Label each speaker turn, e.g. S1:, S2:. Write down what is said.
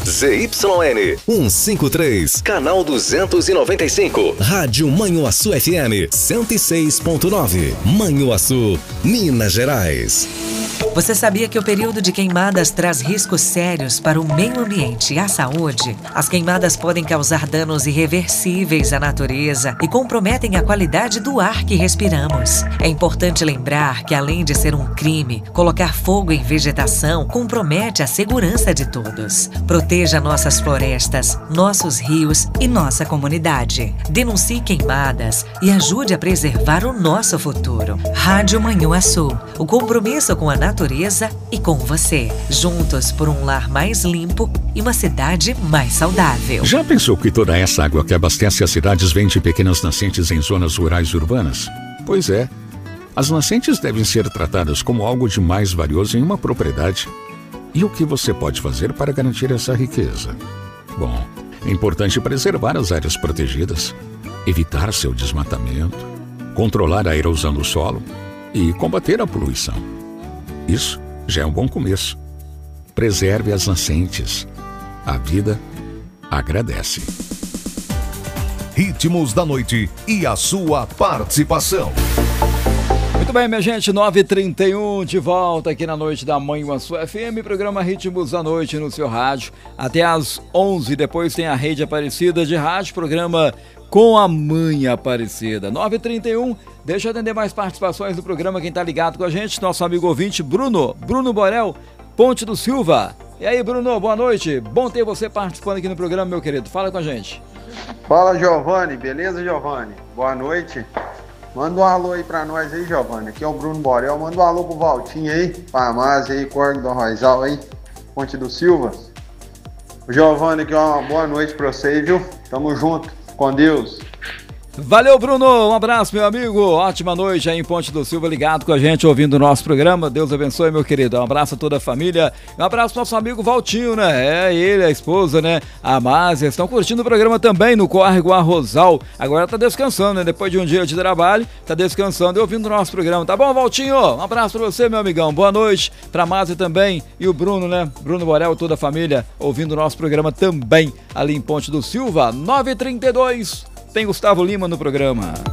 S1: ZYN 153, canal 295. Rádio Manhuaçu FM 106.9. Manhuaçu, Minas Gerais.
S2: Você sabia que o período de queimadas traz riscos sérios para o meio ambiente e a saúde? As queimadas podem causar danos irreversíveis à natureza e comprometem a qualidade do ar que respiramos. É importante lembrar que, além de ser um crime, colocar fogo em vegetação compromete a segurança de todos. Proteja nossas florestas, nossos rios e nossa comunidade. Denuncie queimadas e ajude a preservar o nosso futuro. Rádio Manhuaçu, o compromisso com a natureza e com você. Juntos por um lar mais limpo e uma cidade mais saudável.
S3: Já pensou que toda essa água que abastece as cidades vem de pequenas nascentes em zonas rurais e urbanas? Pois é. As nascentes devem ser tratadas como algo de mais valioso em uma propriedade. E o que você pode fazer para garantir essa riqueza? Bom, é importante preservar as áreas protegidas, evitar seu desmatamento, controlar a erosão do solo e combater a poluição. Isso já é um bom começo. Preserve as nascentes. A vida agradece.
S4: Ritmos da noite e a sua participação.
S5: Muito bem, minha gente, 9h31 de volta aqui na noite da Manhuaçu FM, programa Ritmos da Noite no seu rádio, até às 11h, depois tem a Rede Aparecida de Rádio, programa Com a Mãe Aparecida. 9h31, deixa eu atender mais participações do programa, quem tá ligado com a gente, nosso amigo ouvinte Bruno Borel, Ponte do Silva. E aí, Bruno, boa noite, bom ter você participando aqui no programa, meu querido, fala com a gente.
S6: Fala, Giovanni, beleza, Giovanni? Boa noite. Manda um alô aí pra nós aí, Giovanni. Aqui é o Bruno Borel. Manda um alô pro Valtinho aí, pra Amásia aí, Corno do Arrozal aí, Ponte do Silva. O Giovanni, aqui uma boa noite pra você, viu? Tamo junto. Com Deus.
S5: Valeu, Bruno, um abraço, meu amigo, ótima noite aí em Ponte do Silva, ligado com a gente, ouvindo o nosso programa, Deus abençoe, meu querido, um abraço a toda a família, um abraço pro nosso amigo Valtinho, né, ele, a esposa, né, a Amásia, estão curtindo o programa também no Córrego Arrozal, agora tá descansando, né, depois de um dia de trabalho, tá descansando e ouvindo o nosso programa, tá bom, Valtinho? Um abraço pra você, meu amigão, boa noite, pra Amásia também, e o Bruno, né, Bruno Borel, toda a família, ouvindo o nosso programa também, ali em Ponte do Silva, 9h32. Tem Gustavo Lima no programa.